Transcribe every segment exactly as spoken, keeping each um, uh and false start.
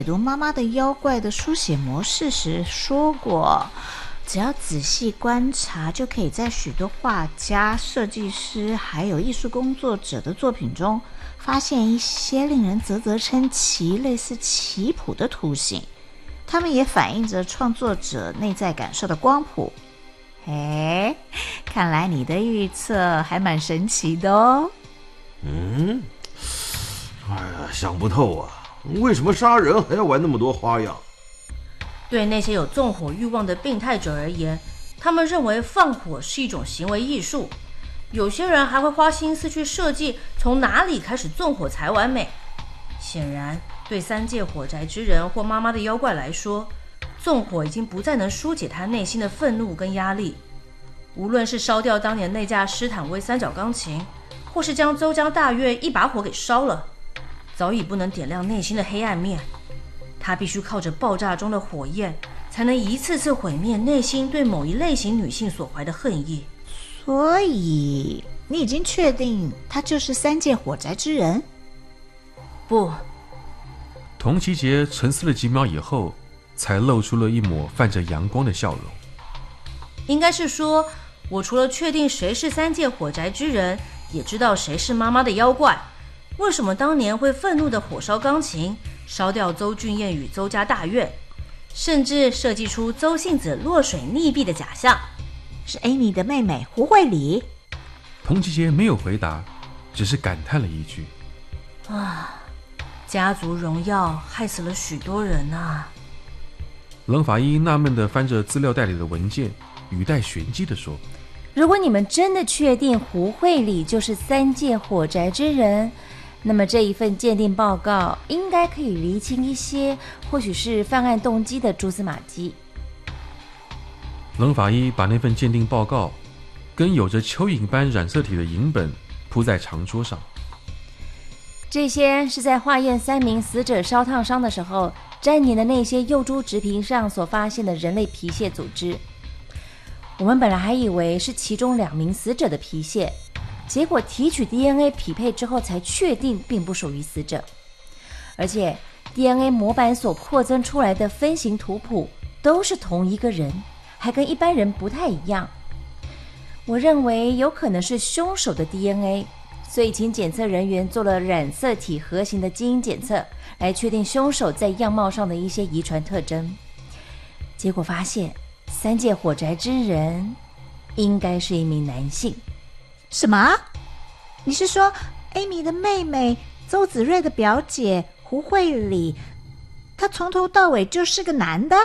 解读妈妈的妖怪的书写模式时说过，只要仔细观察，就可以在许多画家、设计师还有艺术工作者的作品中发现一些令人啧啧称奇、类似棋谱的图形，它们也反映着创作者内在感受的光谱。哎，看来你的预测还蛮神奇的哦。 嗯，哎呀，想不透啊，为什么杀人还要玩那么多花样？ 对那些有纵火欲望的病态者而言，他们认为放火是一种行为艺术。有些人还会花心思去设计从哪里开始纵火才完美。显然，对三界火宅之人或妈妈的妖怪来说，纵火已经不再能疏解他内心的愤怒跟压力。无论是烧掉当年那架施坦威三角钢琴，或是将周江大月一把火给烧了，早已不能点亮内心的黑暗面。他必须靠着爆炸中的火焰，才能一次次毁灭内心对某一类型女性所怀的恨意。 所以，你已经确定他就是三界火宅之人？ 不。 童其杰沉思了几秒以后，才露出了一抹泛着阳光的笑容。 应该是说，我除了确定谁是三界火宅之人，也知道谁是妈妈的妖怪。为什么当年会愤怒的火烧钢琴，烧掉邹俊彦与邹家大院，甚至设计出邹信子落水溺毙的假象？ 是 Amy 的妹妹胡慧理。 童其杰没有回答，只是感叹了一句： 啊，家族荣耀害死了许多人啊。 冷法医纳闷地翻着资料袋里的文件，语带玄机地说： 如果你们真的确定胡慧理就是三界火宅之人，那么这一份鉴定报告应该可以厘清一些或许是犯案动机的蛛丝马迹。 冷法医把那份鉴定报告跟有着蚯蚓般染色体的银本铺在长桌上。 这些是在化验三名死者烧烫伤的时候粘黏的那些幼猪植皮上所发现的人类皮屑组织。我们本来还以为是其中两名死者的皮屑，结果提取 D N A 匹配之后才确定并不属于死者。而且 D N A 模板所扩增出来的分形图谱都是同一个人，还跟一般人不太一样。我认为有可能是凶手的 D N A， 所以请检测人员做了染色体核型的基因检测，来确定凶手在样貌上的一些遗传特征。结果发现三界火宅之人应该是一名男性。 什么？你是说 Amy 的妹妹邹子睿的表姐胡慧理，她从头到尾就是个男的？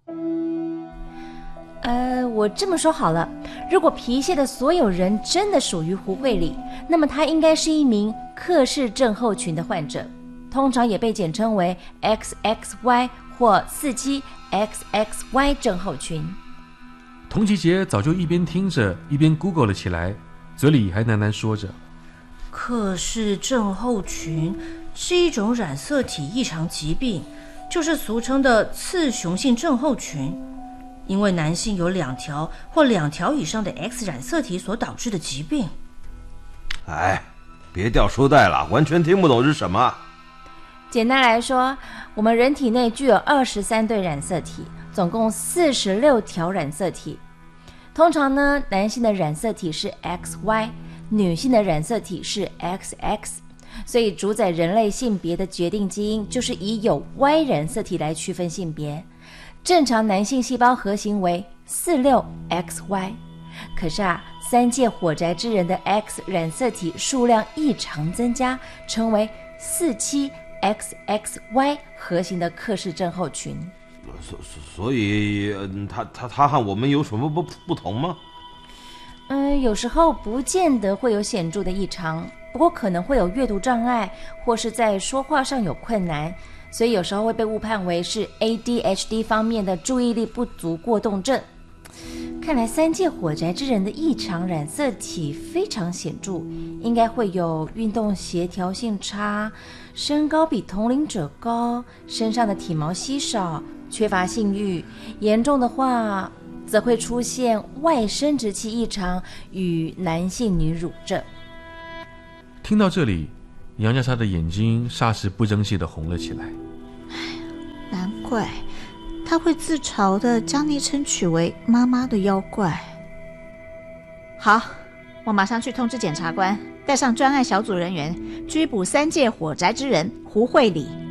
呃，我这么说好了，如果皮屑的所有人真的属于胡慧理，那么她应该是一名克氏症候群的患者，通常也被简称为 X X Y 或四七 X X Y 症候群。 童其杰早就一边听着一边 Google 了起来，嘴里还喃喃说着： 克氏症候群是一种染色体异常疾病，就是俗称的次雄性症候群，因为男性有两条或两条以上的 X 染色体所导致的疾病。 哎，别掉书袋了，完全听不懂是什么。 简单来说，我们人体内具有二十三对染色体，总共四十六条染色体。通常呢，男性的染色体是 X Y， 女性的染色体是 X X， 所以主宰人类性别的决定基因就是以有 Y 染色体来区分性别。正常男性细胞核型为 四六 X Y， 可是啊，三界火宅之人的 X 染色体数量异常增加，成为四七 X X Y 核型的克氏症候群。 所所以，他他他和我们有什么不不同吗？ 嗯，有时候不见得会有显著的异常，不过可能会有阅读障碍，或是在说话上有困难，所以有时候会被误判为是 A D H D 方面的注意力不足过动症。看来三界火宅之人的异常染色体非常显著，应该会有运动协调性差，身高比同龄者高，身上的体毛稀少，缺乏性欲，严重的话则会出现外生殖器异常与男性女乳症。 听到这里，杨家莎的眼睛霎时不争气地红了起来。 怪，他会自嘲地将昵称取为妈妈的妖怪。好，我马上去通知检察官，带上专案小组人员，拘捕三界火宅之人胡慧理。